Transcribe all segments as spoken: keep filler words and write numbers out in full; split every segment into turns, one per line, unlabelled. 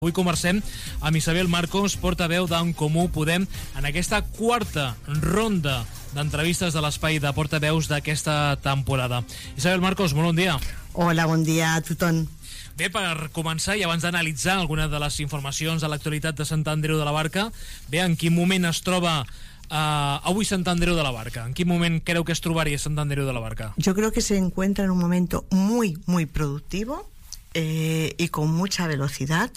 Avui conversem amb Isabel Marcos, portaveu d'En Comú Podem, en aquesta quarta ronda d'entrevistes de l'espai de portaveus d'aquesta temporada. Isabel Marcos, molt bon dia.
Hola, bon dia a tothom.
Bé, per començar, i abans d'analitzar alguna de les informacions de l'actualitat de Sant Andreu de la Barca, bé, en quin moment es troba uh, avui Sant Andreu de la Barca? En quin moment creu que es trobaria Sant Andreu de la Barca?
Yo creo que se encuentra en un momento muy, muy productivo. Eh, y con mucha velocidad,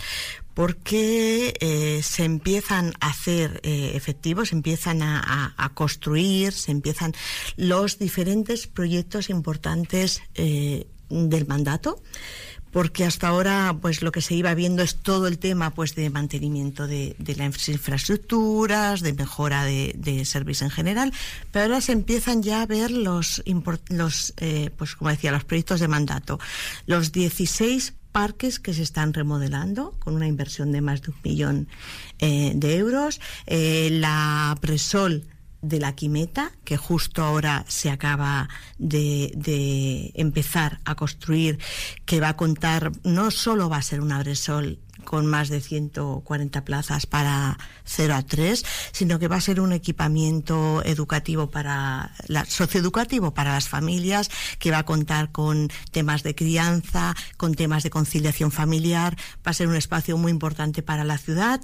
porque eh, se empiezan a hacer eh, efectivos, se empiezan a, a, a construir, se empiezan los diferentes proyectos importantes eh, del mandato, porque hasta ahora pues lo que se iba viendo es todo el tema pues de mantenimiento de, de las infraestructuras, de mejora de, de servicios en general, pero ahora se empiezan ya a ver los, los eh, pues como decía, los proyectos de mandato, los dieciséis parques que se están remodelando con una inversión de más de un millón eh, de euros, eh, la Presol de la Quimeta, que justo ahora se acaba de, de empezar a construir, que va a contar, no solo va a ser una Bresol con más de ciento cuarenta plazas para cero a tres, sino que va a ser un equipamiento educativo para la, socioeducativo para las familias, que va a contar con temas de crianza, con temas de conciliación familiar. Va a ser un espacio muy importante para la ciudad.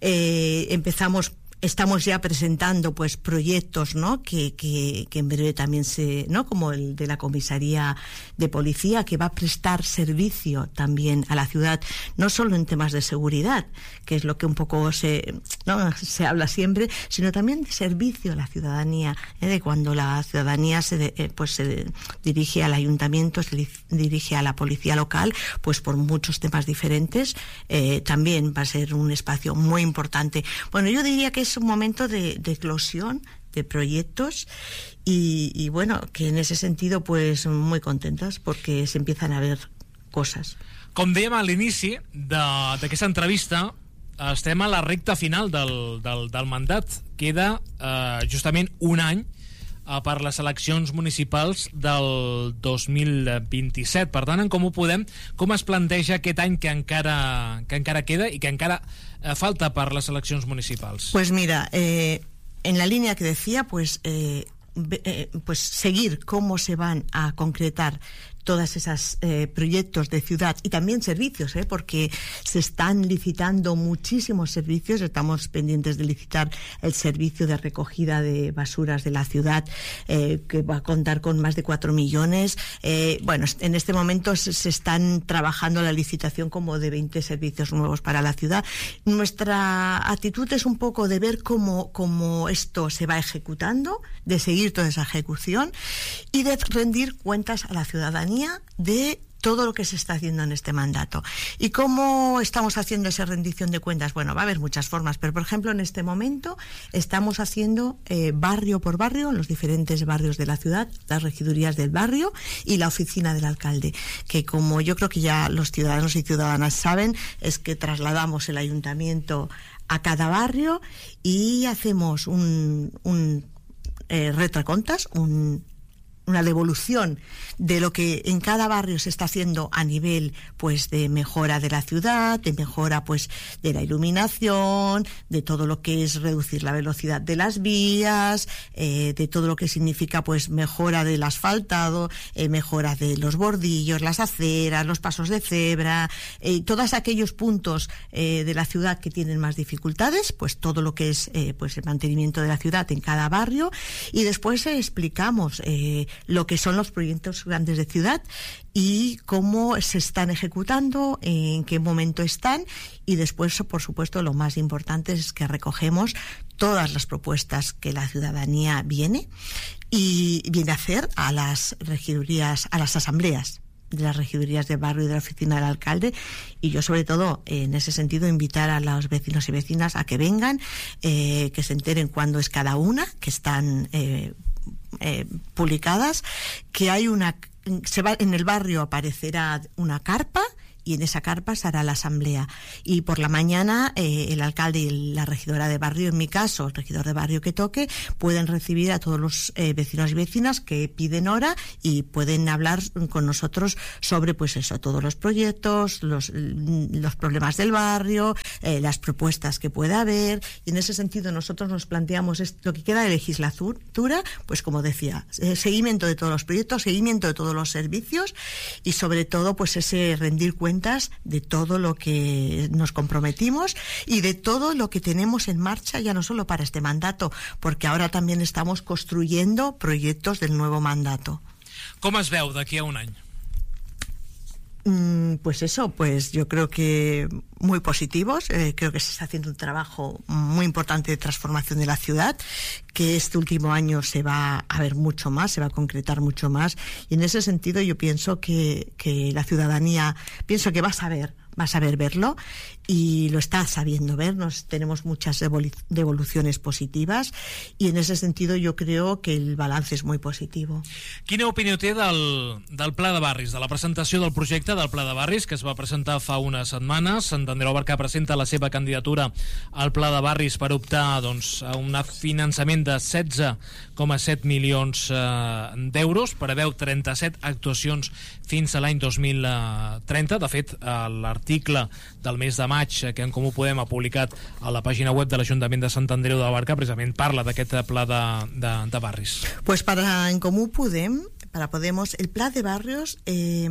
Eh, empezamos Estamos ya presentando pues proyectos, ¿no? que, que, que en breve también se, ¿no? como el de la comisaría de policía, que va a prestar servicio también a la ciudad, no solo en temas de seguridad, que es lo que un poco se, ¿no? se habla siempre, sino también de servicio a la ciudadanía, ¿eh? de cuando la ciudadanía se de, eh, pues se dirige al ayuntamiento, se di, dirige a la policía local, pues por muchos temas diferentes, eh, también va a ser un espacio muy importante. Bueno, yo diría que es un momento de, de eclosión de proyectos y, y bueno, que en ese sentido pues muy contentas porque se empiezan a ver cosas.
Com dèiem a l'inici d'aquesta entrevista, estem a la recta final del, del, del mandat. Queda eh, justament un any eh, per les eleccions municipals del dos mil vint-i-set. Per tant, en Comú Podem, com es planteja aquest any que encara, que encara queda i que encara eh, falta per les eleccions municipals?
Pues mira, eh, en la línea que decía, pues, eh, eh, pues seguir cómo se van a concretar todas esas eh, proyectos de ciudad y también servicios, ¿eh? porque se están licitando muchísimos servicios. Estamos pendientes de licitar el servicio de recogida de basuras de la ciudad, eh, que va a contar con más de cuatro millones. Eh, bueno, en este momento se, se están trabajando la licitación como de veinte servicios nuevos para la ciudad. Nuestra actitud es un poco de ver cómo, cómo esto se va ejecutando, de seguir toda esa ejecución y de rendir cuentas a la ciudadanía de todo lo que se está haciendo en este mandato. ¿Y cómo estamos haciendo esa rendición de cuentas? Bueno, va a haber muchas formas, pero por ejemplo en este momento estamos haciendo eh, barrio por barrio, en los diferentes barrios de la ciudad, las regidurías del barrio y la oficina del alcalde, que como yo creo que ya los ciudadanos y ciudadanas saben, es que trasladamos el ayuntamiento a cada barrio y hacemos un, un eh, retracontas, un una devolución de lo que en cada barrio se está haciendo a nivel pues de mejora de la ciudad, de mejora pues de la iluminación, de todo lo que es reducir la velocidad de las vías, eh, de todo lo que significa pues mejora del asfaltado, eh, mejora de los bordillos, las aceras, los pasos de cebra, eh, todos aquellos puntos eh, de la ciudad que tienen más dificultades, pues todo lo que es eh, pues el mantenimiento de la ciudad en cada barrio. Y después eh, explicamos eh, lo que son los proyectos grandes de ciudad y cómo se están ejecutando, en qué momento están, y después, por supuesto, lo más importante es que recogemos todas las propuestas que la ciudadanía viene y viene a hacer a las regidurías, a las asambleas de las regidurías del barrio y de la oficina del alcalde, y yo sobre todo en ese sentido invitar a los vecinos y vecinas a que vengan, eh, que se enteren cuándo es cada una, que están eh, eh, publicadas, que hay una, se va, en el barrio aparecerá una carpa y en esa carpa se hará la asamblea. Y por la mañana eh, el alcalde y la regidora de barrio, en mi caso, el regidor de barrio que toque, pueden recibir a todos los eh, vecinos y vecinas que piden hora y pueden hablar con nosotros sobre, pues eso, todos los proyectos, los, los problemas del barrio, eh, las propuestas que pueda haber. Y en ese sentido nosotros nos planteamos esto, lo que queda de legislatura, pues como decía, eh, seguimiento de todos los proyectos, seguimiento de todos los servicios y sobre todo pues ese rendir cuentas de todo lo que nos comprometimos y de todo lo que tenemos en marcha, ya no solo para este mandato, porque ahora también estamos construyendo proyectos del nuevo mandato.
Com es veu d'aquí a un any?
Mm, pues eso, pues yo creo que muy positivos. Eh, creo que se está haciendo un trabajo muy importante de transformación de la ciudad, que este último año se va a ver mucho más, se va a concretar mucho más, y en ese sentido yo pienso que, que la ciudadanía, pienso que va a saber, va a saber verlo y lo está sabiendo ver. Nos, tenemos muchas devoluciones positivas y en ese sentido jo creo que el balance és muy positivo.
Quina opinió té del, del Pla de Barris, de la presentació del projecte del Pla de Barris, que es va presentar fa unes setmanes? Sant Andreu Abarca presenta la seva candidatura al Pla de Barris per optar doncs, a un finançament de setze coma set milions eh, d'euros, preveu trenta-set actuacions fins a l'any dos mil trenta. De fet, l'article del mes de maig que En Comú Podem ha publicat a la pàgina web de l'Ajuntament de Sant Andreu de la Barca precisament parla d'aquest pla de, de, de barris.
Pues para En Comú Podem, para Podemos, el Pla de Barrios eh,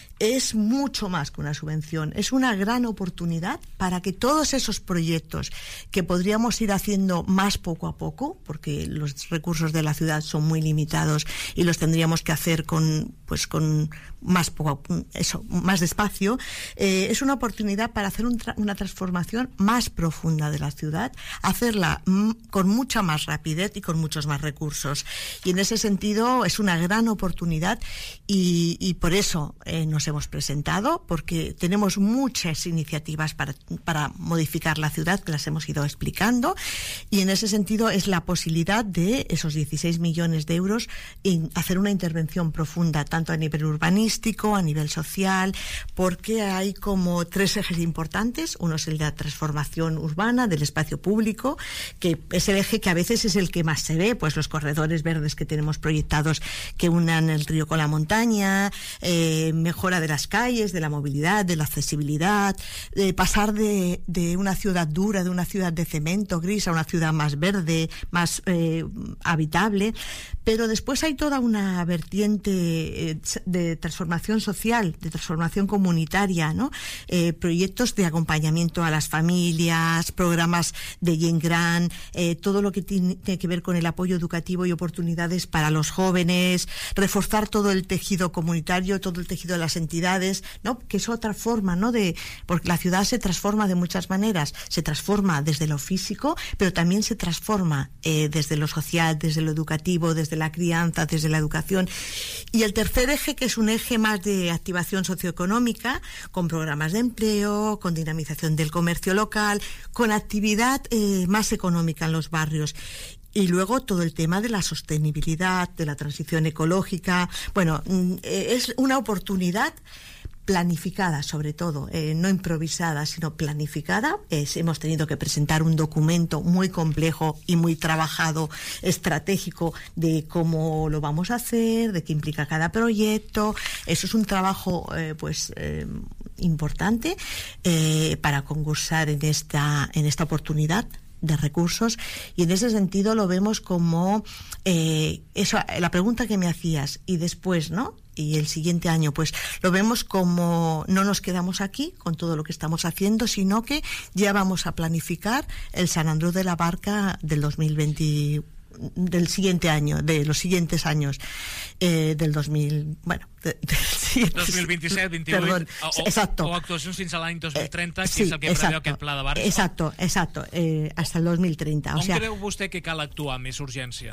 es mucho más que una subvención, es una gran oportunidad para que todos esos proyectos que podríamos ir haciendo más poco a poco, porque los recursos de la ciudad son muy limitados y los tendríamos que hacer con, pues con más poco, eso, más despacio, eh, es una oportunidad para hacer un tra una transformación más profunda de la ciudad, hacerla con mucha más rapidez y con muchos más recursos. Y en ese sentido es una gran oportunidad y, y por eso eh, nos hemos presentado, porque tenemos muchas iniciativas para, para modificar la ciudad, que las hemos ido explicando, y en ese sentido es la posibilidad de esos dieciséis millones de euros en hacer una intervención profunda, tanto a nivel urbanístico, a nivel social, porque hay como tres ejes importantes. Uno es el de la transformación urbana del espacio público, que es el eje que a veces es el que más se ve, pues los corredores verdes que tenemos proyectados que unan el río con la montaña, eh, mejora de las calles, de la movilidad, de la accesibilidad, de pasar de, de una ciudad dura, de una ciudad de cemento gris a una ciudad más verde, más eh, habitable. Pero después hay toda una vertiente eh, de transformación social, de transformación comunitaria, ¿no? Eh, proyectos de acompañamiento a las familias, programas de Gent Gran, eh, todo lo que tiene, tiene que ver con el apoyo educativo y oportunidades para los jóvenes, reforzar todo el tejido comunitario, todo el tejido de las entidades, ¿no? Que es otra forma, ¿no? De, porque la ciudad se transforma de muchas maneras, se transforma desde lo físico, pero también se transforma eh, desde lo social, desde lo educativo, desde la crianza, desde la educación. Y el tercer eje, que es un eje más de activación socioeconómica, con programas de empleo, con dinamización del comercio local, con actividad eh, más económica en los barrios. Y luego todo el tema de la sostenibilidad, de la transición ecológica. Bueno, es una oportunidad planificada, sobre todo, eh, no improvisada, sino planificada. Es, hemos tenido que presentar un documento muy complejo y muy trabajado, estratégico, de cómo lo vamos a hacer, de qué implica cada proyecto. Eso es un trabajo eh, pues eh, importante eh, para concursar en esta, en esta oportunidad de recursos, y en ese sentido lo vemos como eh, eso, la pregunta que me hacías, y después, ¿no? Y el siguiente año, pues lo vemos como no nos quedamos aquí con todo lo que estamos haciendo, sino que ya vamos a planificar el Sant Andreu de la Barca del dos mil veinte, del siguiente año, de los siguientes años, eh, del dos mil, bueno, de, del siguiente,
dos mil veintisiete, veintiuit,
perdón,
o,
exacto.
o actuacions fins a l'any dos mil trenta, que
sí,
és el que
exacto,
preveu aquest pla de barris.
Exacto, exacto, eh, hasta el dos mil treinta.
On
o sea,
creu vostè que cal actuar més urgència?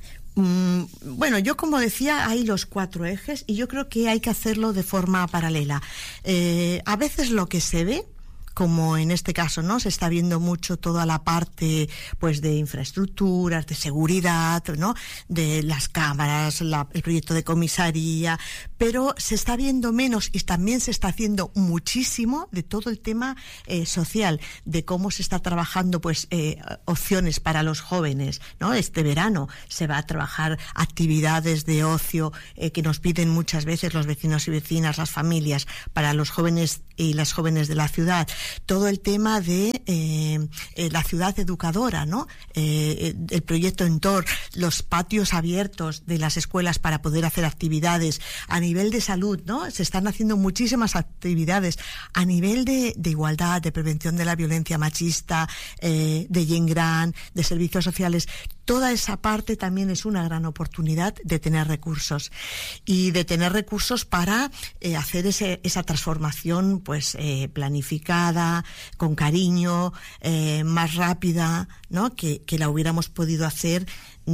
Mm, bueno, yo como decía, hay los cuatro ejes y yo creo que hay que hacerlo de forma paralela. Eh, a veces lo que se ve como en este caso, ¿no? Se está viendo mucho toda la parte, pues, de infraestructuras, de seguridad, ¿no? De las cámaras, la, el proyecto de comisaría, pero se está viendo menos y también se está haciendo muchísimo de todo el tema eh, social, de cómo se está trabajando, pues, eh, opciones para los jóvenes, ¿no? Este verano se va a trabajar actividades de ocio eh, que nos piden muchas veces los vecinos y vecinas, las familias, para los jóvenes y las jóvenes de la ciudad. Todo el tema de eh, eh, la ciudad educadora, ¿no? Eh, el proyecto Entor, los patios abiertos de las escuelas para poder hacer actividades. A nivel de salud, ¿no? Se están haciendo muchísimas actividades. A nivel de, de igualdad, de prevención de la violencia machista, eh, de Gent Gran, de servicios sociales. Toda esa parte también es una gran oportunidad de tener recursos y de tener recursos para eh, hacer ese, esa transformación, pues eh, planificada, con cariño, eh, más rápida, ¿no? Que, que la hubiéramos podido hacer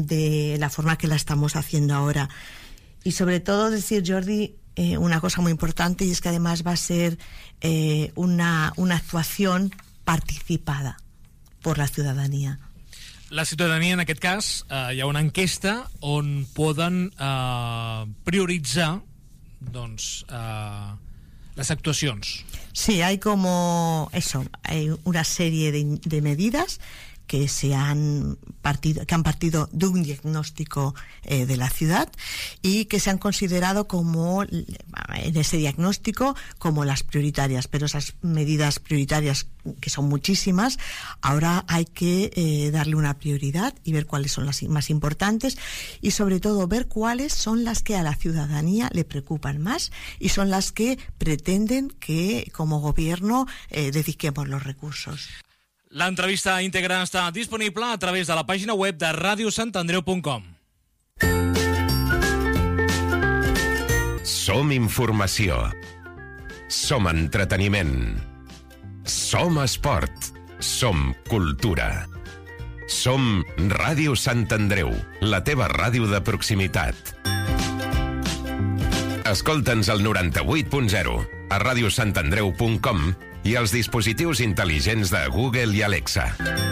de la forma que la estamos haciendo ahora. Y sobre todo decir, Jordi, eh, una cosa muy importante, y es que además va a ser eh, una, una actuación participada por la ciudadanía.
La ciutadania, en aquest cas, eh, hi ha una enquesta on poden eh, prioritzar doncs, eh, las actuacions.
Sí, hay como eso, hay una serie de, de medidas que se han partido, que han partido de un diagnóstico eh, de la ciudad y que se han considerado como, en ese diagnóstico, como las prioritarias. Pero esas medidas prioritarias, que son muchísimas, ahora hay que eh, darle una prioridad y ver cuáles son las más importantes y, sobre todo, ver cuáles son las que a la ciudadanía le preocupan más y son las que pretenden que, como gobierno, eh, dediquemos los recursos.
L'entrevista íntegra està disponible a través de la pàgina web de radio sant andreu punt com.
Som informació. Som entreteniment. Som esport. Som cultura. Som Ràdio Sant Andreu, la teva ràdio de proximitat. Escolta'ns al noranta-vuit punt zero, a radio sant andreu punt com i als dispositius intel·ligents de Google i Alexa.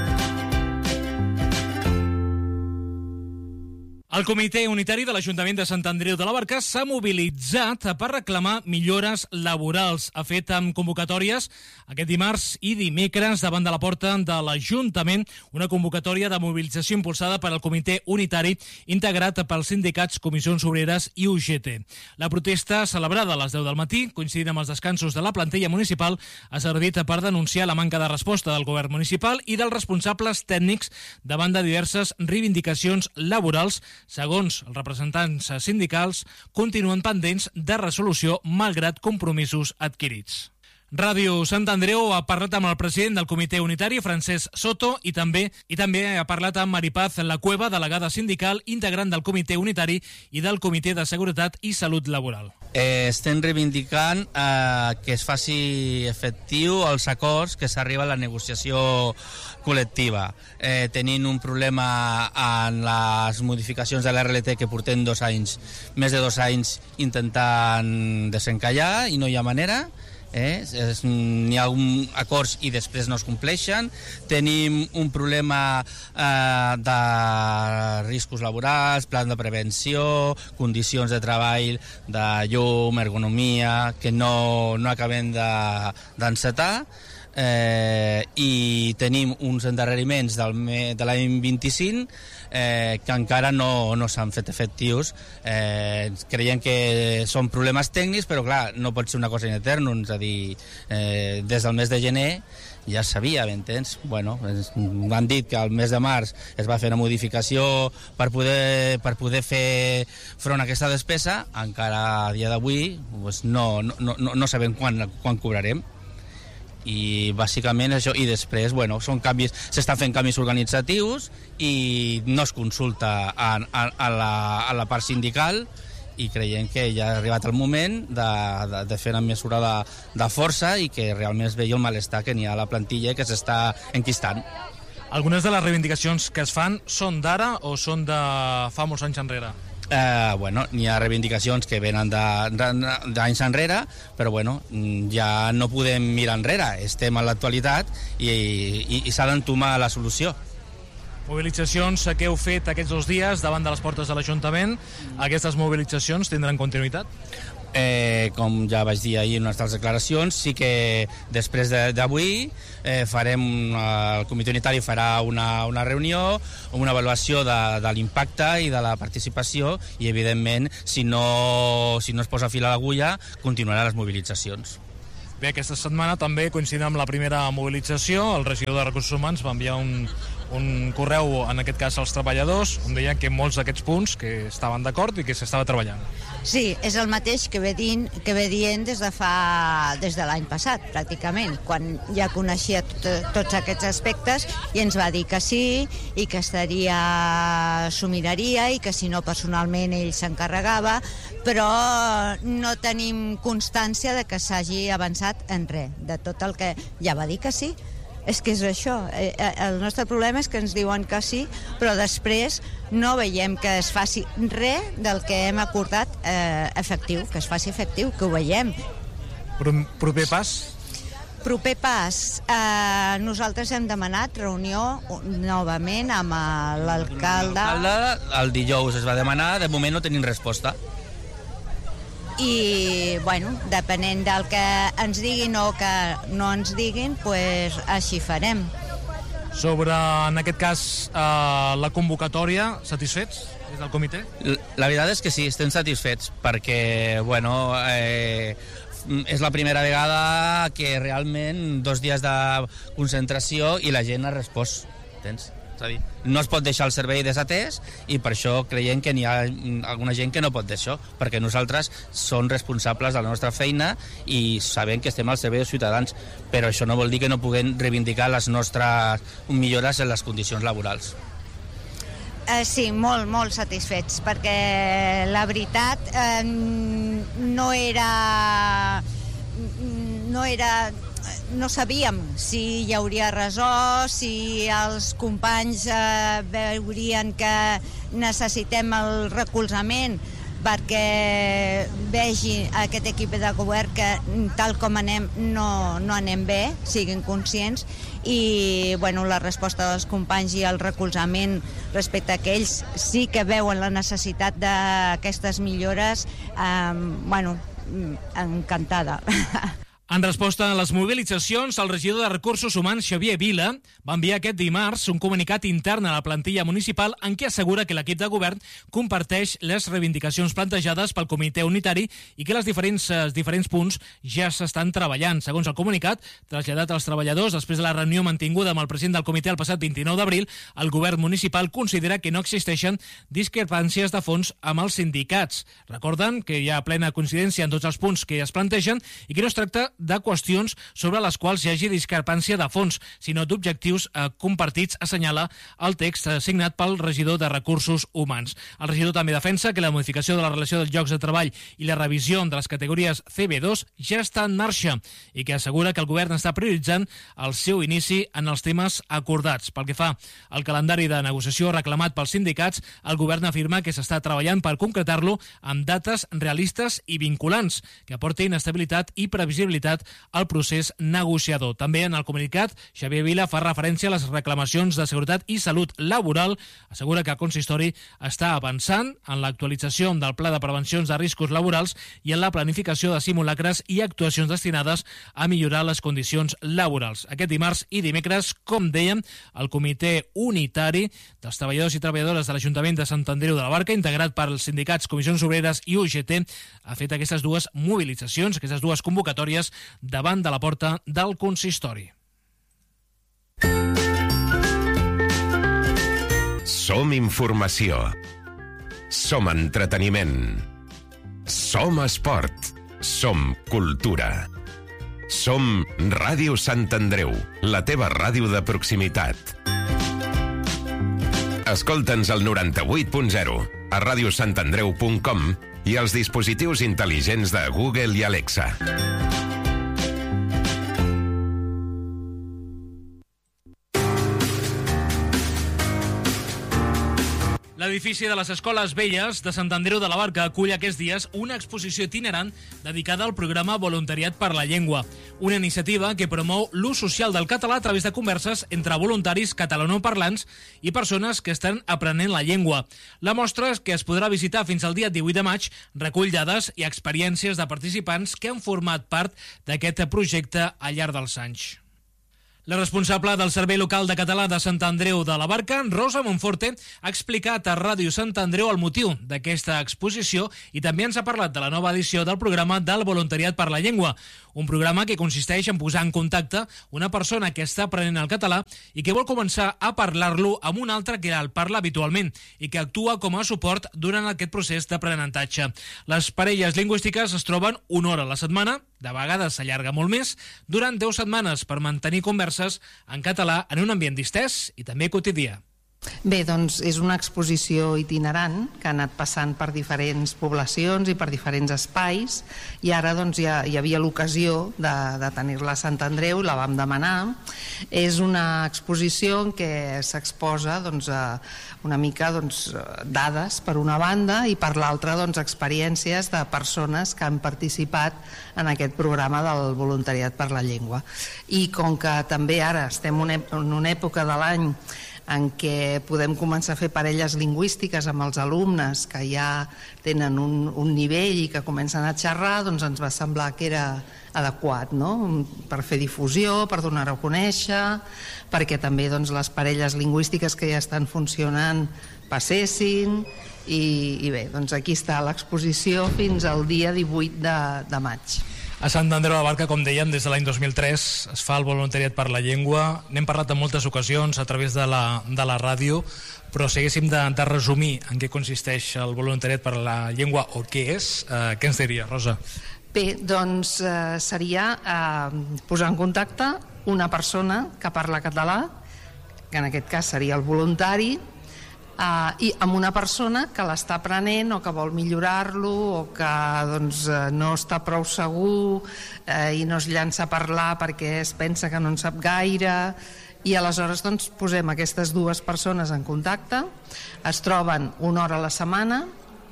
El Comitè Unitari de l'Ajuntament de Sant Andreu de la Barca s'ha mobilitzat per reclamar millores laborals. Ha fet amb convocatòries aquest dimarts i dimecres davant de la porta de l'Ajuntament una convocatòria de mobilització impulsada per al Comitè Unitari integrat pels sindicats, comissions obreres i U G T. La protesta, celebrada a les deu del matí, coincidint amb els descansos de la plantilla municipal, ha servit per denunciar la manca de resposta del govern municipal i dels responsables tècnics davant de diverses reivindicacions laborals. Segons els representants sindicals, continuen pendents de resolució malgrat compromisos adquirits. Ràdio Sant Andreu ha parlat amb el president del Comitè Unitari, Francesc Soto, i també i també ha parlat amb Maripaz La Cueva, delegada sindical, integrant del Comitè Unitari i del Comitè de Seguretat i Salut Laboral.
Eh, estem reivindicant eh, que es faci efectiu els acords que s'arriba a la negociació col·lectiva. Eh, tenint un problema en les modificacions de l'R L T que portem dos anys, més de dos anys intentant desencallar i no hi ha manera. Eh? N'hi ha un acords i després no es compleixen. Tenim un problema eh, de riscos laborals, plan de prevenció, condicions de treball, de llum, ergonomia, que no, no acabem d'encetar. Eh, i tenim uns endarreriments del, de l'any vint-i-cinc eh, que encara no, no s'han fet efectius. Eh, creiem que són problemes tècnics, però clar, no pot ser una cosa in eternum, és a dir, eh, des del mes de gener ja es sabia, m'entens? Bueno, m'han dit que al mes de març es va fer una modificació per poder, per poder fer front a aquesta despesa, encara a dia d'avui pues no, no, no, no sabem quan, quan cobrarem. I bàsicament això, i després, bueno, són canvis, s'estan fent canvis organitzatius i no es consulta a, a, a, la, a la part sindical i creiem que ja ha arribat el moment de, de, de fer una mesura de, de força i que realment es vegi el malestar que n'hi ha a la plantilla i que s'està enquistant.
Algunes de les reivindicacions que es fan són d'ara o són de fa molts anys enrere?
Eh, bueno, n'hi ha reivindicacions que venen d'anys enrere, però bueno, ja no podem mirar enrere, estem a l'actualitat i, i, i s'ha d'entomar la solució.
Mobilitzacions que heu fet aquests dos dies davant de les portes de l'Ajuntament, aquestes mobilitzacions tindran continuïtat?
Eh, com ja vaig dir ahir en les nostres declaracions, sí que després d'avui eh, farem, el comitè unitari farà una, una reunió, una avaluació de, de l'impacte i de la participació i, evidentment, si no, si no es posa fil a l'agulla, continuaran les mobilitzacions.
Bé, aquesta setmana també coincidint amb la primera mobilització, el regidor de Recursos Humans va enviar un, un correu, en aquest cas als treballadors, on deien que molts d'aquests punts que estaven d'acord i que s'estava treballant.
Sí, és el mateix que ve dient, que ve dient des de fa des de l'any passat, pràcticament, quan ja coneixia tot, tots aquests aspectes i ens va dir que sí i que estaria, s'ho miraria i que si no personalment ell s'encarregava, però no tenim constància de que s'hagi avançat en res, de tot el que ja va dir que sí. És que és això, el nostre problema és que ens diuen que sí, però després no veiem que es faci res del que hem acordat eh, efectiu, que es faci efectiu, que ho veiem.
Proper pas?
Proper pas, eh, nosaltres hem demanat reunió novament amb l'alcalde.
El dijous es va demanar, de moment no tenim resposta.
I, bueno, depenent del que ens diguin o que no ens diguin, pues, així farem.
Sobre, en aquest cas, eh, la convocatòria, satisfets des del comitè?
La veritat és que sí, estem satisfets, perquè, bueno, eh, és la primera vegada que realment dos dies de concentració i la gent ha respost, entens? És a dir, no es pot deixar el servei desatès i per això creiem que n'hi ha alguna gent que no pot deixar, perquè nosaltres som responsables de la nostra feina i sabem que estem al servei dels ciutadans, però això no vol dir que no puguem reivindicar les nostres millores en les condicions laborals.
Eh, sí, molt, molt satisfets, perquè la veritat eh, no era... no era... no sabíem si hi hauria resò, si els companys eh, veurien que necessitem el recolzament perquè vegi aquest equip de govern que tal com anem no, no anem bé, siguin conscients i bueno, la resposta dels companys i el recolzament respecte a que ells sí que veuen la necessitat d'aquestes millores, eh, bueno, encantada.
En resposta a les mobilitzacions, el regidor de Recursos Humans, Xavier Vila, va enviar aquest dimarts un comunicat intern a la plantilla municipal en què assegura que l'equip de govern comparteix les reivindicacions plantejades pel comitè unitari i que els diferents, eh, diferents punts ja s'estan treballant. Segons el comunicat, traslladat als treballadors després de la reunió mantinguda amb el president del comitè el passat vint-i-nou d'abril, el govern municipal considera que no existeixen discrepàncies de fons amb els sindicats. Recorden que hi ha plena coincidència en tots els punts que es plantegen i que no es tracta de qüestions sobre les quals hi hagi discrepància de fons, sinó d'objectius eh, compartits, assenyala el text eh, signat pel regidor de Recursos Humans. El regidor també defensa que la modificació de la relació dels llocs de treball i la revisió de les categories C B dos ja està en marxa i que assegura que el govern està prioritzant el seu inici en els temes acordats. Pel que fa al calendari de negociació reclamat pels sindicats, el govern afirma que s'està treballant per concretar-lo amb dates realistes i vinculants que aportin estabilitat i previsibilitat al procés negociador. També en el comunicat, Xavier Vila fa referència a les reclamacions de seguretat i salut laboral. Assegura que el consistori està avançant en l'actualització del pla de prevencions de riscos laborals i en la planificació de simulacres i actuacions destinades a millorar les condicions laborals. Aquest dimarts i dimecres, com dèiem, el comitè unitari dels treballadors i treballadores de l'Ajuntament de Sant Andreu de la Barca, integrat pels sindicats Comissions Obreres i U G T, ha fet aquestes dues mobilitzacions, aquestes dues convocatòries davant de la porta del consistori.
Som informació. Som entreteniment. Som esport. Som cultura. Som Ràdio Sant Andreu, la teva ràdio de proximitat. Escolta'ns al noranta-vuit punt zero, a ràdio sant andreu punt com i als dispositius intel·ligents de Google i Alexa.
La L'edifici de les Escoles Velles de Sant Andreu de la Barca acull aquests dies una exposició itinerant dedicada al programa Voluntariat per la Llengua, una iniciativa que promou l'ús social del català a través de converses entre voluntaris catalanoparlants i persones que estan aprenent la llengua. La mostra, que es podrà visitar fins al dia divuit de maig, recull dades i experiències de participants que han format part d'aquest projecte al llarg dels anys. La responsable del Servei Local de Català de Sant Andreu de la Barca, Rosa Monforte, ha explicat a Ràdio Sant Andreu el motiu d'aquesta exposició i també ens ha parlat de la nova edició del programa del Voluntariat per la Llengua, un programa que consisteix en posar en contacte una persona que està aprenent el català i que vol començar a parlar-lo amb una altra que el parla habitualment i que actua com a suport durant aquest procés d'aprenentatge. Les parelles lingüístiques es troben una hora a la setmana, de vegades s'allarga molt més, durant deu setmanes per mantenir converses en català en un ambient distès i també quotidià.
Bé, doncs és una exposició itinerant que ha anat passant per diferents poblacions i per diferents espais i ara doncs ja hi havia l'ocasió de, de tenir-la a Sant Andreu, la vam demanar. És una exposició en què s'exposa doncs, una mica doncs, dades per una banda i per l'altra doncs, experiències de persones que han participat en aquest programa del Voluntariat per la Llengua. I com que també ara estem en una època de l'any en què podem començar a fer parelles lingüístiques amb els alumnes que ja tenen un, un nivell i que comencen a xerrar, doncs ens va semblar que era adequat, no? Per fer difusió, per donar-ho a conèixer, perquè també doncs, les parelles lingüístiques que ja estan funcionant passessin i, i bé, doncs aquí està l'exposició fins al dia divuit de, de maig.
A Sant Andreu de la Barca, com dèiem, des de l'any dos mil tres es fa el Voluntariat per la Llengua. N'hem parlat en moltes ocasions a través de la, de la ràdio, però si haguéssim de, de resumir en què consisteix el Voluntariat per la Llengua o què és, eh, què ens diria, Rosa?
Bé, doncs eh, seria eh, posar en contacte una persona que parla català, que en aquest cas seria el voluntari, Uh, i amb una persona que l'està aprenent o que vol millorar-lo o que doncs, uh, no està prou segur uh, i no es llança a parlar perquè es pensa que no en sap gaire i aleshores doncs, posem aquestes dues persones en contacte, es troben una hora a la setmana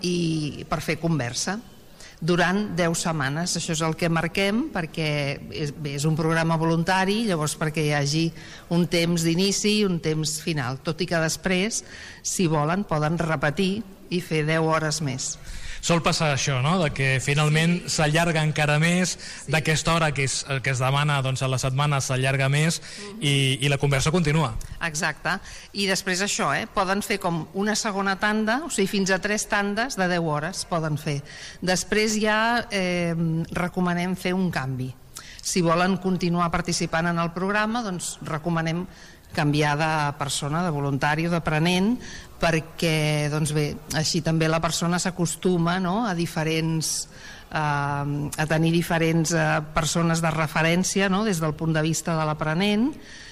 i per fer conversa durant deu setmanes. Això és el que marquem perquè és, bé, és un programa voluntari, llavors perquè hi hagi un temps d'inici i un temps final, tot i que després, si volen, poden repetir i fer deu hores més.
Sol passar això, no?, de que finalment s'allarga encara més, sí. D'aquesta hora que, és, que es demana doncs, a la setmana s'allarga més i, i la conversa continua.
Exacte, i després això, eh, poden fer com una segona tanda, o sigui, fins a tres tandes de deu hores poden fer. Després ja eh, recomanem fer un canvi. Si volen continuar participant en el programa, doncs recomanem canviar de persona, de voluntari o d'aprenent, perquè doncs bé, així també la persona s'acostuma, no?, a diferents eh, a tenir diferents eh, persones de referència, no?, des del punt de vista de l'aprenent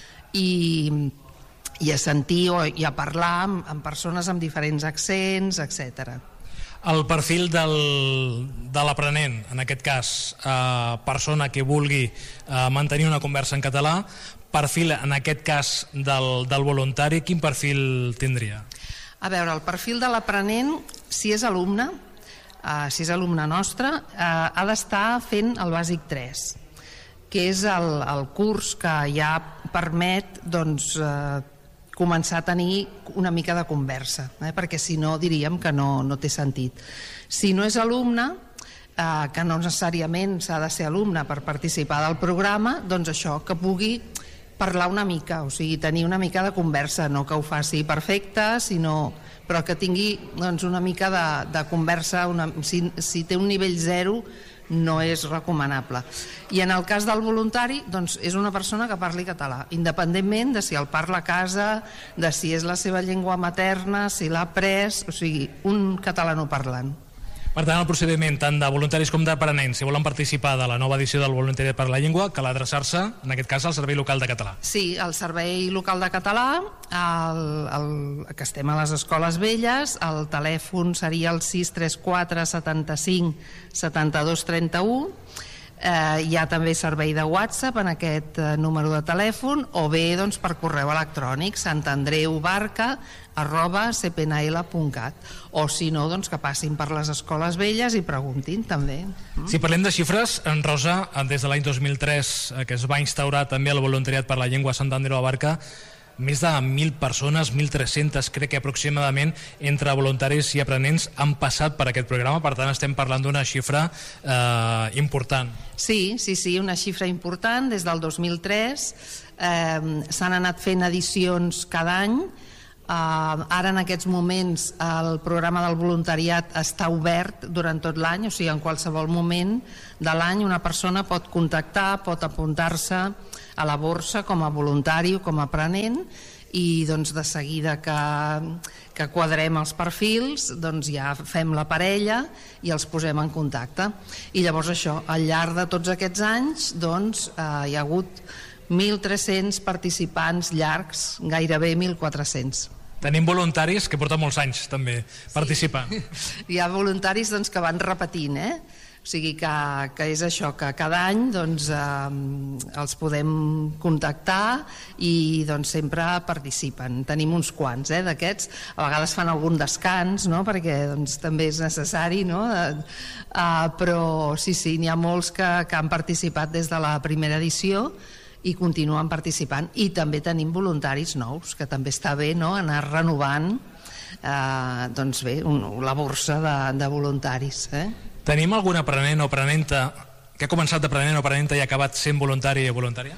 i, i a sentir o, i a parlar amb, amb persones amb diferents accents, etcètera.
El perfil del, de l'aprenent, en aquest cas, eh, persona que vulgui eh, mantenir una conversa en català, perfil, en aquest cas, del, del voluntari, quin perfil tindria?
A veure, el perfil de l'aprenent, si és alumne, eh, si és alumne nostre, eh, ha d'estar fent el bàsic tres, que és el, el curs que ja permet doncs, eh, començar a tenir una mica de conversa, eh, perquè si no diríem que no, no té sentit. Si no és alumne, eh, que no necessàriament s'ha de ser alumne per participar del programa, doncs això, que pugui parlar una mica, o sigui, tenir una mica de conversa, no que ho faci perfecte, sinó, però que tingui doncs, una mica de, de conversa, una, si, si té un nivell zero no és recomanable. I en el cas del voluntari, doncs, és una persona que parli català, independentment de si el parla a casa, de si és la seva llengua materna, si l'ha après, o sigui, un catalanoparlant.
Per tant, el procediment tant de voluntaris com d'aprenents, si volen participar de la nova edició del Voluntariat per la Llengua, cal adreçar-se, en aquest cas, al Servei Local de Català.
Sí, al Servei Local de Català, el, el, que estem a les Escoles Velles, el telèfon seria el sis tres quatre setanta-cinc setanta-dos trenta-u, Eh, hi ha també servei de WhatsApp en aquest eh, número de telèfon, o bé doncs, per correu electrònic santandreubarca arroba c p n l punt cat, o si no doncs, que passin per les escoles velles i preguntin també. Mm?
Si parlem de xifres, en Rosa, des de l'any dos mil tres eh, que es va instaurar també el voluntariat per la llengua a Sant Andreu de la Barca, més de mil persones, mil tres-centes crec que aproximadament, entre voluntaris i aprenents han passat per aquest programa, per tant estem parlant d'una xifra eh, important.
Sí, sí, sí, una xifra important. Des del dos mil tres eh, s'han anat fent edicions cada any. Uh, ara en aquests moments el programa del voluntariat està obert durant tot l'any, o sigui, en qualsevol moment de l'any una persona pot contactar, pot apuntar-se a la borsa com a voluntari o com a aprenent, i doncs de seguida que, que quadrem els perfils doncs ja fem la parella i els posem en contacte. I llavors això, al llarg de tots aquests anys doncs uh, hi ha hagut mil tres-cents participants llargs, gairebé mil quatre-cents.
Tenim voluntaris que porten molts anys també participant.
Sí. Hi ha voluntaris doncs, que van repetint, eh? O sigui que, que és això, que cada any doncs, eh, els podem contactar i doncs, sempre participen. Tenim uns quants eh, d'aquests, a vegades fan algun descans, no? Perquè doncs, també és necessari, no? eh, eh, però sí, sí, n'hi ha molts que, que han participat des de la primera edició i continuen participant, i també tenim voluntaris nous, que també està bé, no?, anar renovant eh, doncs bé, un, la borsa de, de voluntaris. Eh?
Tenim algun aprenent o aprenenta que ha començat d'aprenent o aprenenta i ha acabat sent voluntari o voluntària?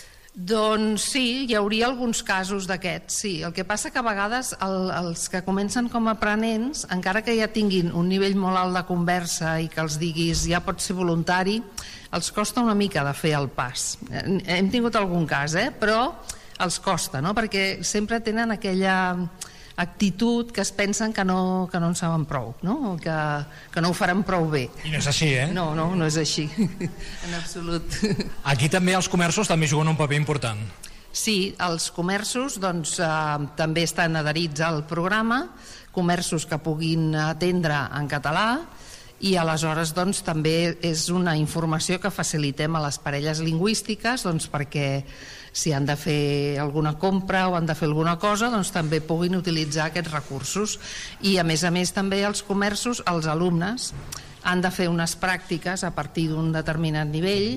Doncs sí, hi hauria alguns casos d'aquests, sí. El que passa que a vegades el, els que comencen com a aprenents, encara que ja tinguin un nivell molt alt de conversa i que els diguis ja pots ser voluntari, els costa una mica de fer el pas. Hem tingut algun cas, eh? Però els costa, no? Perquè sempre tenen aquella actitud que es pensen que no, que no en saben prou, no? Que, que no ho faran prou bé.
I no és així, eh?
No, no, no és així, en absolut.
Aquí també els comerços també juguen un paper important.
Sí, els comerços doncs, eh, també estan adherits al programa, comerços que puguin atendre en català, i aleshores doncs, també és una informació que facilitem a les parelles lingüístiques doncs, perquè si han de fer alguna compra o han de fer alguna cosa doncs, també puguin utilitzar aquests recursos. I a més a més també els comerços, els alumnes han de fer unes pràctiques a partir d'un determinat nivell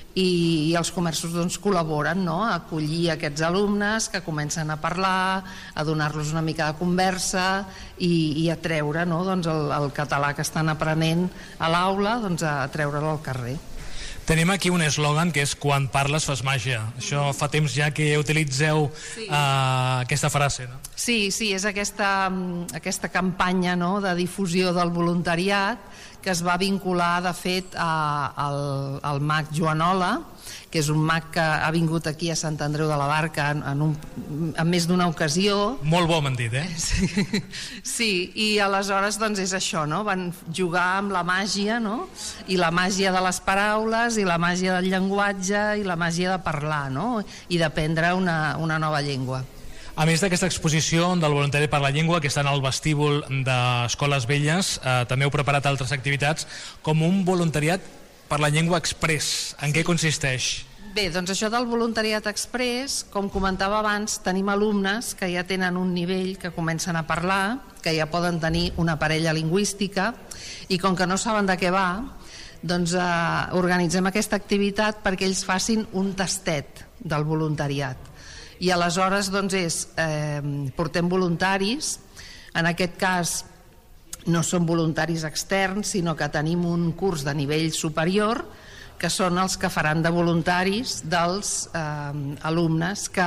i, i els comerços doncs, col·laboren, no?, a acollir aquests alumnes que comencen a parlar, a donar-los una mica de conversa i, i a treure, no?, doncs, el, el català que estan aprenent a l'aula, doncs, a treure'l al carrer.
Tenim aquí un eslògan que és quan parles fas màgia. Això fa temps ja que utilitzeu sí. uh, aquesta frase, no?
Sí, sí, és aquesta, aquesta campanya, no?, de difusió del voluntariat que es va vincular, de fet, a, al, al mag Joanola, que és un mag que ha vingut aquí a Sant Andreu de la Barca en, en, un, en més d'una ocasió.
Molt bo, m'han dit, eh?
Sí, sí, i aleshores doncs és això, no? Van jugar amb la màgia, no? I la màgia de les paraules, i la màgia del llenguatge, i la màgia de parlar, no? I d'aprendre una, una nova llengua.
A més d'aquesta exposició del voluntari per la llengua que està en el vestíbul d'Escoles Velles, eh, també heu preparat altres activitats com un voluntariat per la llengua express. En què consisteix?
Bé, doncs això del voluntariat express, com comentava abans, tenim alumnes que ja tenen un nivell, que comencen a parlar, que ja poden tenir una parella lingüística, i com que no saben de què va, doncs eh, organitzem aquesta activitat perquè ells facin un tastet del voluntariat. I aleshores doncs és, eh, portem voluntaris, en aquest cas no són voluntaris externs, sinó que tenim un curs de nivell superior, que són els que faran de voluntaris dels eh, alumnes que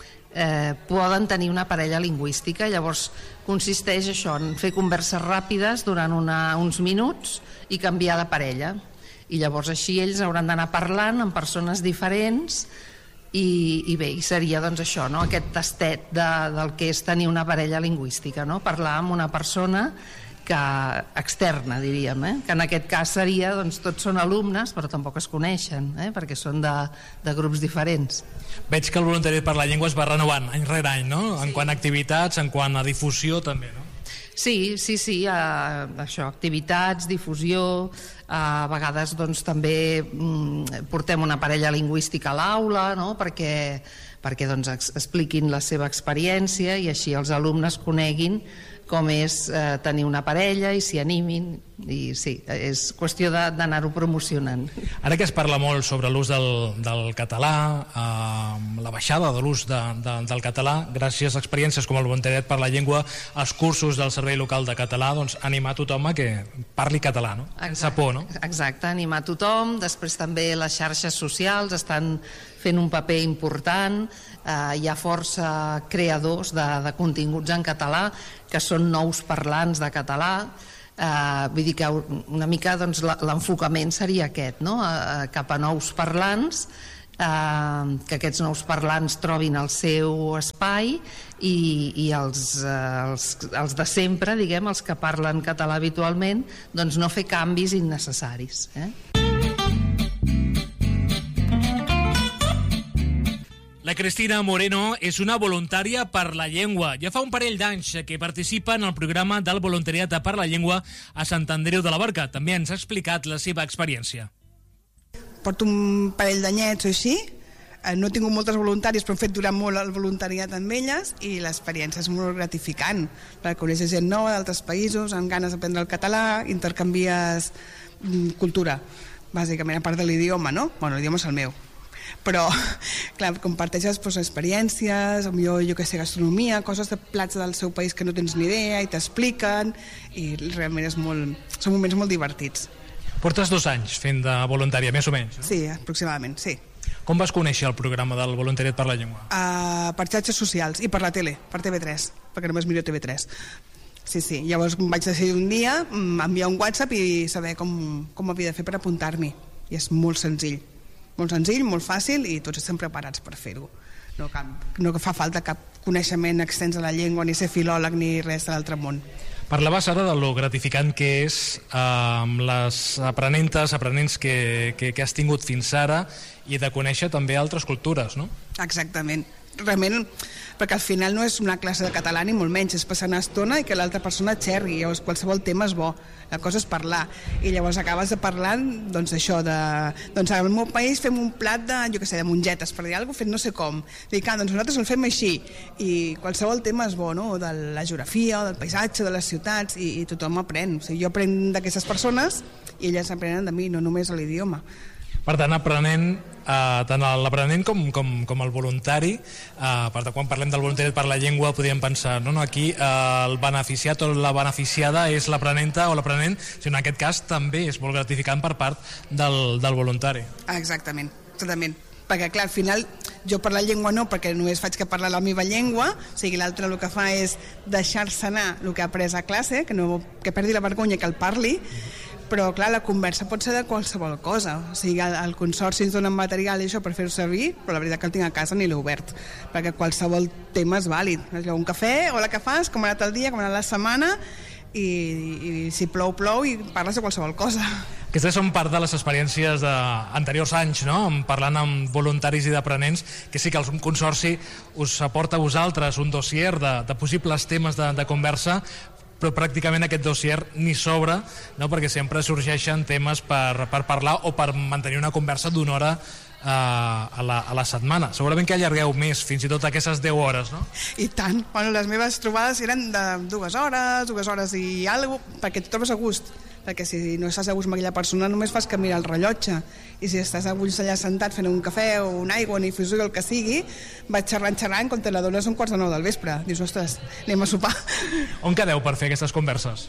eh, poden tenir una parella lingüística. Llavors consisteix això, en fer converses ràpides durant una, uns minuts i canviar de parella. I llavors així ells hauran d'anar parlant amb persones diferents. I, i bé, seria doncs això, no? Aquest tastet de, del que és tenir una parella lingüística, no? Parlar amb una persona que, externa, diríem, eh? Que en aquest cas seria, doncs tots són alumnes però tampoc es coneixen, eh? Perquè són de, de grups diferents.
Veig que el voluntariat per la llengua es va renovant any rere any, no? En
Sí.
quant a activitats, en quant a difusió també, no?
Sí, sí, sí, uh, això, activitats, difusió, uh, a vegades doncs, també mm, portem una parella lingüística a l'aula, no? perquè, perquè doncs, ex expliquin la seva experiència i així els alumnes coneguin com és eh, tenir una parella i s'hi animin, i sí, és qüestió d'anar-ho promocionant.
Ara que es parla molt sobre l'ús del, del català, eh, la baixada de l'ús de, de, del català, gràcies a experiències com el Voluntariat per la Llengua, els cursos del Servei Local de Català, doncs animar tothom a que parli català, no? Sense por, no?
Exacte, animar tothom, després també les xarxes socials estan fent un paper important, eh, hi ha força creadors de, de continguts en català que són nous parlants de català, eh, vull dir que una mica doncs, l'enfocament seria aquest, no? eh, cap a nous parlants, eh, que aquests nous parlants trobin el seu espai i, i els, eh, els, els de sempre, diguem, els que parlen català habitualment, doncs no fer canvis innecessaris. Eh?
La Cristina Moreno és una voluntària per la llengua. Ja fa un parell d'anys que participa en el programa del Voluntariat per la Llengua a Sant Andreu de la Barca. També ens ha explicat la seva experiència.
Porto un parell d'anyets o així. No he tingut moltes voluntàries, però hem fet durar molt el voluntariat amb elles i l'experiència és molt gratificant, perquè coneixes gent nova d'altres països, amb ganes d'aprendre el català, intercanvies cultura, bàsicament, a part de l'idioma, no? Bueno, l'idioma és el meu. Però, clar, comparteixes pues, experiències, potser, jo que sé, gastronomia, coses de plats del seu país que no tens ni idea i t'expliquen, i realment és molt, són moments molt divertits.
Portes dos anys fent de voluntària, més o menys? No?
Sí, aproximadament, sí.
Com vas conèixer el programa del Voluntariat per la Llengua?
Uh, per xarxes socials i per la tele, per T V tres, perquè només miro T V tres. Sí, sí, llavors vaig decidir un dia enviar un WhatsApp i saber com, com havia de fer per apuntar-m'hi. I és molt senzill. Molt senzill, molt fàcil i tots estem preparats per fer-ho. No, no fa falta cap coneixement extens de la llengua, ni ser filòleg, ni res de l'altre món.
Parlaves ara de lo gratificant que és eh, amb les aprenentes, aprenents que, que, que has tingut fins ara i de conèixer també altres cultures, no?
Exactament. Realment, perquè al final no és una classe de català ni molt menys, és passar una estona i que l'altra persona xerri, llavors qualsevol tema és bo, la cosa és parlar, i llavors acabes de parlar doncs això, de, doncs al meu país fem un plat de, jo què sé, de mongetes, per dir alguna cosa, fet no sé com, dic, ah, doncs nosaltres el fem així, i qualsevol tema és bo, no?, de la geografia, del paisatge, de les ciutats, i, i tothom aprèn, o sigui, jo aprenc d'aquestes persones i elles aprenen de mi, no només l'idioma.
Per tant, aprenent, eh, tant l'aprenent com, com, com el voluntari, eh, per tant, quan parlem del voluntariat per la llengua podríem pensar, no, no, aquí eh, el beneficiat o la beneficiada és l'aprenenta o l'aprenent, sinó en aquest cas també és molt gratificant per part del, del voluntari.
Exactament, exactament. Perquè clar, al final jo per la llengua no, perquè només faig que parlar la meva llengua, o sigui, l'altre el que fa és deixar-se anar el que ha après a classe, que, no, que perdi la vergonya que el parli, però clar, la conversa pot ser de qualsevol cosa, o sigui, el, el consorci ens dona material i això per fer-ho servir, però la veritat que el tinc a casa ni l'he obert, perquè qualsevol tema és vàlid. Un cafè, hola, què fas, com ha anat el dia, com ha anat la setmana, i, i si plou, plou i parles de qualsevol cosa.
Aquestes són part de les experiències d'anteriors anys, no? Parlant amb voluntaris i d'aprenents, que sí que el consorci us aporta a vosaltres un dossier de, de possibles temes de, de conversa, però pràcticament aquest dossier ni s'obre, no? Perquè sempre sorgeixen temes per, per parlar o per mantenir una conversa d'una hora uh, a, la, a la setmana. Segurament que allargueu més, fins i tot aquestes deu hores, no?
I tant. Bueno, les meves trobades eren de dues hores, dues hores i alguna cosa, perquè et trobes a gust. Perquè si no estàs a gust amb aquella persona només fas que mirar el rellotge, i si estàs a gust allà sentat fent un cafè o una aigua, una infusió, el que sigui, vaig xerrant, xerrant, quan te la dones un quarts de nou del vespre. Dius, ostres, anem a sopar.
On quedeu per fer aquestes converses?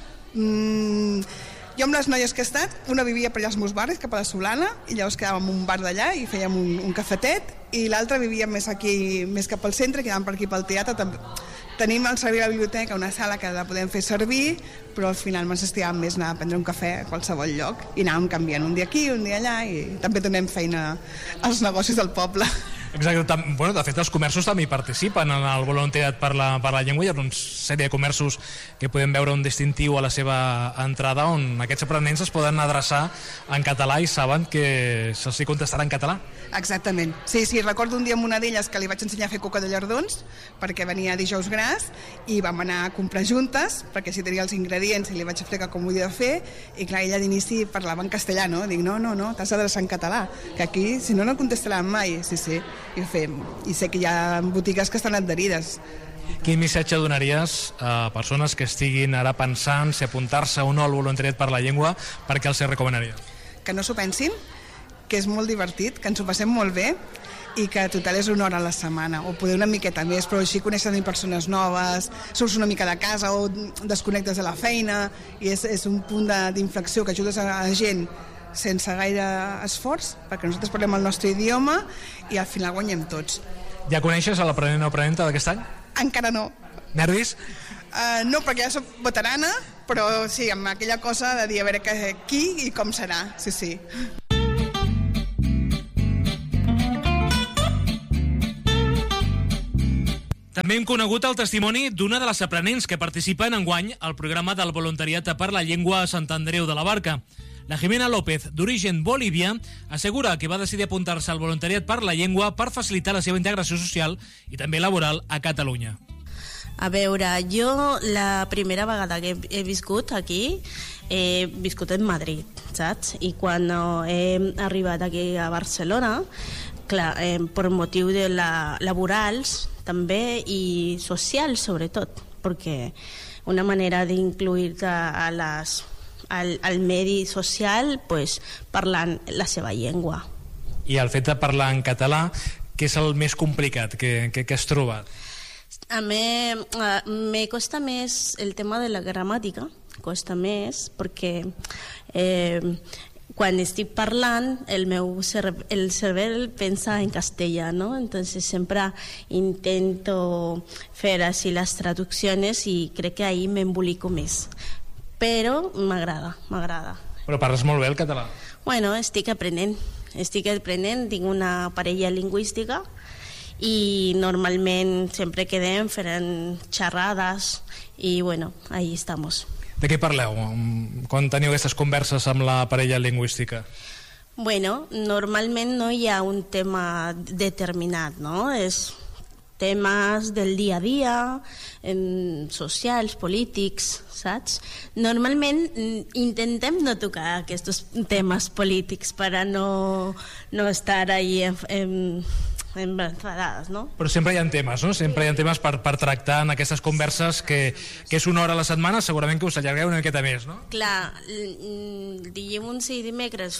Mm, jo amb les noies que he estat, una vivia per allà als meus barris, cap a la Solana, i llavors quedàvem en un bar d'allà i fèiem un, un cafetet, i l'altra vivia més aquí, més cap al centre, quedàvem per aquí pel teatre. També tenim al servei de la biblioteca una sala que la podem fer servir, però al final ens estiràvem més anar a prendre un cafè a qualsevol lloc i anàvem canviant un dia aquí, un dia allà, i també donem feina als negocis del poble.
Exacte, tam, bueno, de fet els comerços també hi participen en el voluntariat per la, per la llengua. Hi ha una sèrie de comerços que podem veure un distintiu a la seva entrada on aquests aprenents es poden adreçar en català i saben que se'ls contestarà en català.
Exactament, sí, sí, recordo un dia amb una d'elles que li vaig ensenyar a fer coca de llardons perquè venia dijous gras i vam anar a comprar juntes perquè si tenia els ingredients i li vaig explicar com ho havia de fer i clar, ella d'inici parlava en castellà, no? Dic, no, no, no, t'has d'adreçar en català, que aquí si no no contestaran mai, sí, sí. I, fem. I sé que hi ha botigues que estan adherides.
Quin missatge donaries a persones que estiguin ara pensant si apuntar-se o no al voluntariat per la llengua, perquè els recomanaries?
Que no s'ho pensin, que és molt divertit, que ens ho passem molt bé i que total és una hora a la setmana o poder una miqueta més, però així coneixes persones noves, surts una mica de casa o desconnectes de la feina i és, és un punt d'inflexió que ajudes a la gent sense gaire esforç, perquè nosaltres parlem el nostre idioma i al final guanyem tots.
Ja coneixes a l'aprenent o aprenenta d'aquest any?
Encara no.
Nervis?
Uh, no, perquè ja soc veterana, però sí, amb aquella cosa de dir a veure que, qui i com serà, sí, sí.
També hem conegut el testimoni d'una de les aprenents que participen enguany al programa del voluntariat per la llengua a Sant Andreu de la Barca. La Jimena López, d'origen bolivià, assegura que va decidir apuntar-se al voluntariat per la llengua per facilitar la seva integració social i també laboral a Catalunya.
A veure, jo la primera vegada que he viscut aquí he viscut en Madrid, saps? I quan he arribat aquí a Barcelona, clar, eh, per motiu de la, laborals també i socials sobretot, perquè una manera d'incluir-te a les Al, al medi social pues, parlant la seva llengua.
I el fet de parlar en català, què és el més complicat que, que, que has trobat?
A mi me costa més el tema de la gramàtica, costa més perquè eh, quan estic parlant el meu cerve el cervell pensa en castellà, ¿no? Entonces sempre intento fer així les traduccions i crec que ahí m'embolico més. Però m'agrada, m'agrada.
Però parles molt bé el català.
Bueno, estic aprenent, estic aprenent, tinc una parella lingüística i normalment sempre quedem fent xerrades i bueno, ahí estamos.
De què parleu quan teniu aquestes converses amb la parella lingüística?
Bueno, normalment no hi ha un tema determinat, no? És temes del dia a dia, en socials, polítics, saps? Normalment intentem no tocar aquests temes polítics per a no, no estar ahí en, en, enfadades, no?
Però sempre hi ha temes, no? Sempre hi ha temes per, per tractar en aquestes converses que, que és una hora a la setmana, segurament que us allargueu una miqueta més, no?
Clar, dilluns i dimecres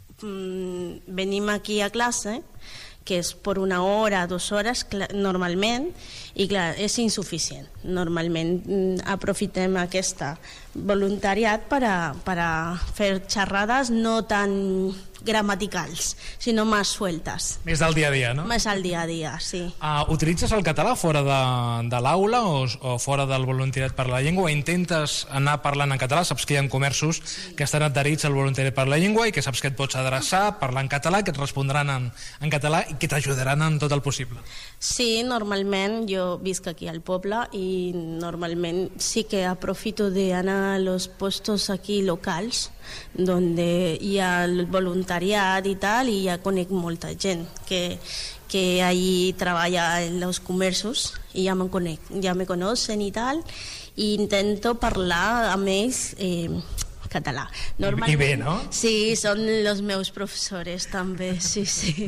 venim aquí a classe, que és per una hora, dues hores normalment, i clar, és insuficient. Normalment aprofitem aquesta voluntariat per a, per a fer xerrades no tan gramaticals, sinó més sueltes.
Més del dia a dia, no?
Més al dia a dia, sí.
Uh, utilitzes el català fora de, de l'aula o, o fora del voluntariat per la llengua? O intentes anar parlant en català? Saps que hi ha comerços que estan adherits al voluntariat per la llengua i que saps que et pots adreçar, parlar en català, que et respondran en, en català i que t'ajudaran en tot el possible.
Sí, normalment jo visc aquí al poble i normalment sí que aprofito d'anar a los puestos aquí locals donde hi ha el voluntariat i tal, i ja conec molta gent que, que allí treballa en els comerços i ja me conec, ja me conocen i tal, i intento parlar amb ells eh, català.
I bé, no?
Sí, són els meus professors també, sí, sí.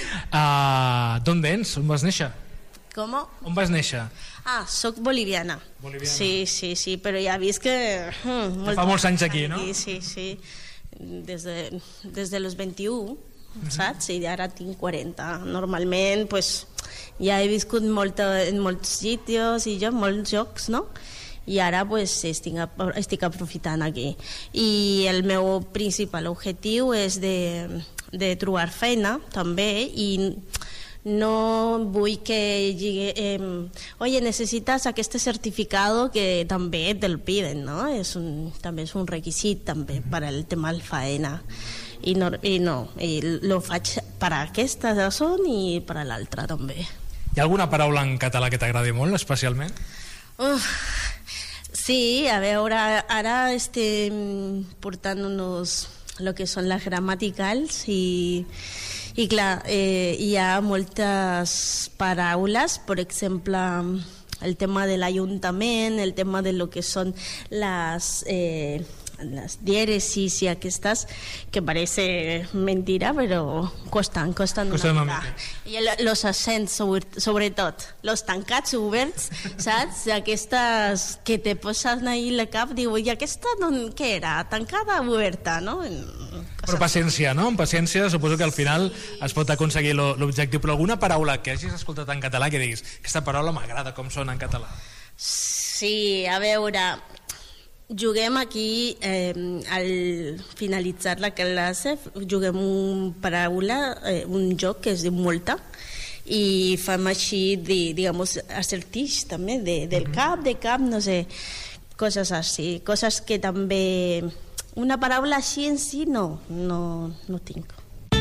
Uh, D'on vens? On vas néixer?
Com?
On vas néixer?
Ah, soc boliviana.
Boliviana.
Sí, sí, sí, però ja vist que...
Hmm, molt fa molts anys aquí, no?
Sí, sí, des de, des de los vint-i-u, uh-huh. Saps? I ara tinc quaranta. Normalment, pues, ja he viscut molta, en molts sitios i jo, molts jocs, no? I ara pues, estic, estic aprofitant aquí. I el meu principal objectiu és de, de trobar feina, també, i no vull que llegue, eh, oye, necesitas aquest certificado que també te'l piden, no? És un, també és un requisit també per al tema de la faena. i no, i no i lo faig per a aquesta zona i per a l'altra també.
Hi ha alguna paraula en català que t'agradi molt, especialment?
Uf, sí, a veure, ara estem portant unos, lo que són les gramaticals i, i clar, eh, hi ha moltes paraules, per exemple, el tema de l'Ajuntament, el tema de lo que són les, eh, les diéresis i aquestes, que parece mentira, però costen, costen
Costa
una
una
mica.
mica.
I el, los accents, sobre, sobretot, los tancats oberts, saps? Aquestes que te posen ahí la cap, diu, i aquesta don, què era? Tancada o oberta, no?
Però paciència, no? Amb paciència suposo que al final es pot aconseguir lo- l'objectiu, però alguna paraula que hagis escoltat en català que diguis, aquesta paraula m'agrada com sona en català.
Sí, a veure, juguem aquí, eh, al finalitzar la classe, juguem un paraula, eh, un joc que es diu molta, i fem així, de, digamos, acertix també, de, del cap, de cap, no sé, coses així, coses que també... Una paraula així en si no, no, no tinc.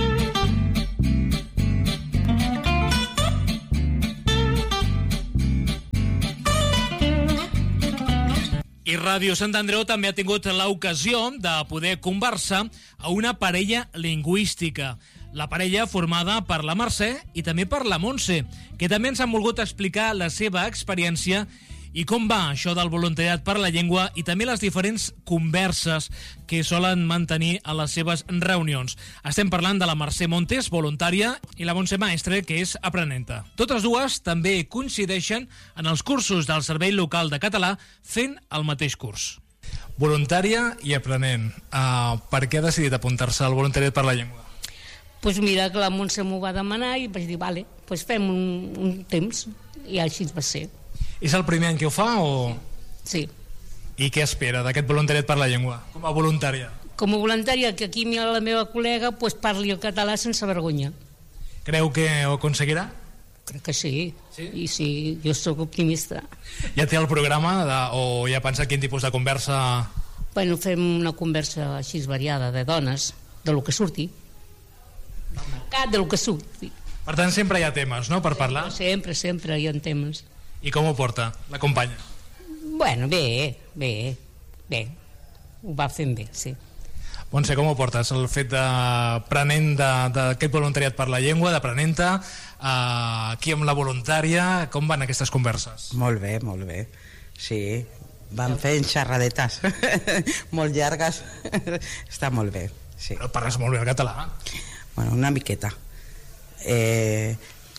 I Ràdio Sant Andreu també ha tingut l'ocasió de poder conversar a una parella lingüística. La parella formada per la Mercè i també per la Montse, que també ens han volgut explicar la seva experiència i com va això del voluntariat per la llengua i també les diferents converses que solen mantenir a les seves reunions. Estem parlant de la Mercè Montes, voluntària, i la Montse Maestre, que és aprenenta. Totes dues també coincideixen en els cursos del Servei Local de Català fent el mateix curs. Voluntària i aprenent. Uh, per què ha decidit apuntar-se al voluntariat per la llengua?
Pues mira, que la Montse m'ho va demanar i vaig dir, vale, pues fem un, un temps, i així va ser.
És el primer any que ho fa o...?
Sí.
I què espera d'aquest voluntariat per la llengua, com a voluntària?
Com a voluntària, que aquí la meva col·lega pues, parli el català sense vergonya.
Creu que ho aconseguirà?
Crec que sí,
sí?
I sí, jo sóc optimista.
Ja té el programa de, o ja pensa quin tipus de conversa...
Bueno, fem una conversa així variada de dones, de lo que surti. Del mercat, de lo que surti.
Per tant, sempre hi ha temes, no?, per parlar?
Sempre, sempre hi ha temes.
I com ho porta, la companya?
Bueno, bé, bé, bé. Ho va fent bé, sí.
Montse, com ho portes, el fet d'aprenent d'aquest voluntariat per la llengua, d'aprenent-te, eh, aquí amb la voluntària, com van aquestes converses?
Molt bé, molt bé, sí. Van fent xerradetes molt llargues, està molt bé, sí.
Però parles molt bé el català?
Bueno, una miqueta. Eh...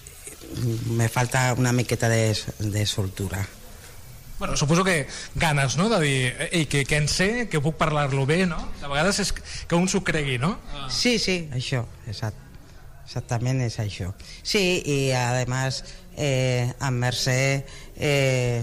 me falta una miqueta de, de soltura.
Bueno, suposo que ganes, no?, de dir, ei, que, que en sé, que puc parlar-lo bé, no? De vegades és que un s'ho cregui, no?
Sí, sí, això, exact, exactament és això. Sí, i además eh, amb Mercè eh,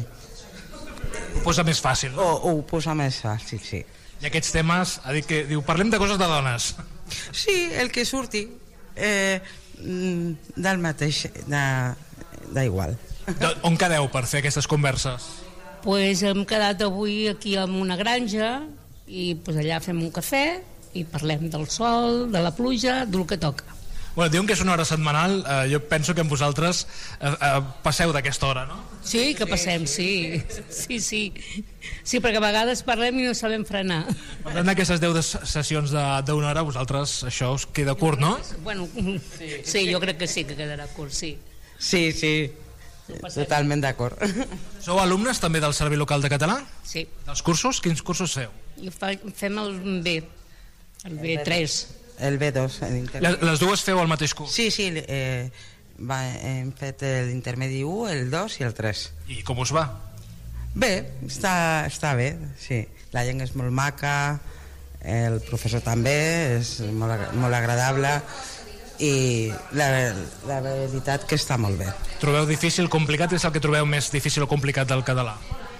ho posa més fàcil, no?
Ho, ho posa més fàcil, sí.
I aquests temes, ha dit que diu, parlem de coses de dones.
Sí, el que surti. Eh, del mateix, da, da igual.
On quedeu per fer aquestes converses?
Pues hem quedat avui aquí en una granja i pues allà fem un cafè i parlem del sol, de la pluja, del que toca.
Bueno, diuen que és una hora setmanal, eh, jo penso que amb vosaltres eh, eh, passeu d'aquesta hora, no?
Sí, que passem, sí. Sí, sí. Sí, perquè a vegades parlem i no sabem frenar.
Per tant, aquestes deu sessions d'una hora, vosaltres això us queda curt, no?
Bueno, sí, jo crec que sí que quedarà curt, sí.
Sí, sí, totalment d'acord.
Sou alumnes també del Servei Local de Català?
Sí.
Dels cursos? Quins cursos feu?
I fa, fem el B, el B tres.
El B dos.
Les, les dues feu el mateix curs?
Sí, sí, eh, va, hem fet l'intermedi u, el dos i el tres.
I com us va?
Bé, està, està bé, sí. La llengua és molt maca, el professor també, és molt, molt agradable i la, la veritat que està molt bé.
Trobeu difícil, complicat? És el que trobeu més difícil o complicat del català?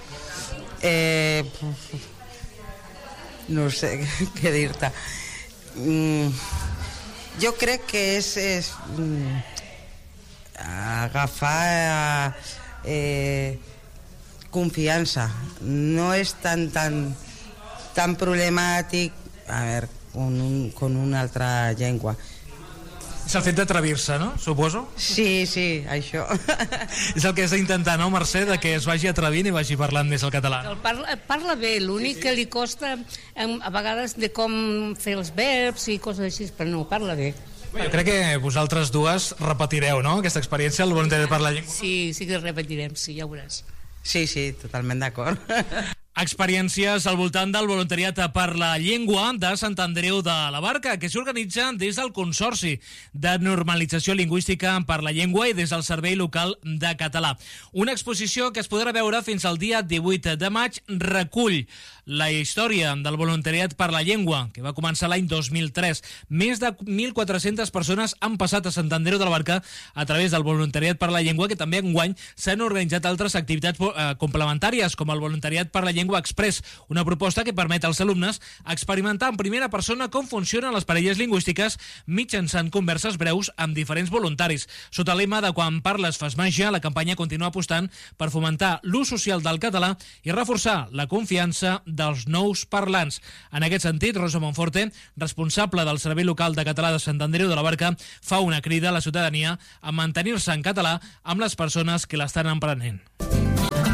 Eh, no sé què dir-te. Mm, jo crec que és, és mm, agafar eh, confiança. No és tan tan tan problemàtic. A veure, con, un, con una altra llengua.
És el fet d'atrevir-se, no? Suposo?
Sí, sí, això.
És el que has d'intentar, no, Mercè, de que es vagi atrevint i vagi parlant més el català.
El parla, parla bé, l'únic que li costa a vegades de com fer els verbs i coses així, però no, parla bé.
Jo crec que vosaltres dues repetireu, no?, aquesta experiència, el voluntariat per la llengua.
Sí, sí que repetirem, sí, ja ho veuràs.
Sí, sí, totalment d'acord.
Experiències al voltant del voluntariat per la llengua de Sant Andreu de la Barca, que s'organitza des del Consorci de Normalització Lingüística per la Llengua i des del Servei Local de Català. Una exposició que es podrà veure fins al dia divuit de maig recull la història del voluntariat per la llengua, que va començar l'any dos mil tres. Més de mil quatre-centes persones han passat a Sant Andreu de la Barca a través del voluntariat per la llengua, que també enguany s'han organitzat altres activitats eh, complementàries, com el voluntariat per la llengua Express, una proposta que permet als alumnes experimentar en primera persona com funcionen les parelles lingüístiques mitjançant converses breus amb diferents voluntaris. Sota el lema de Quan parles fas màgia, la campanya continua apostant per fomentar l'ús social del català i reforçar la confiança dels nous parlants. En aquest sentit, Rosa Monforte, responsable del Servei Local de Català de Sant Andreu de la Barca, fa una crida a la ciutadania a mantenir-se en català amb les persones que l'estan emprenent.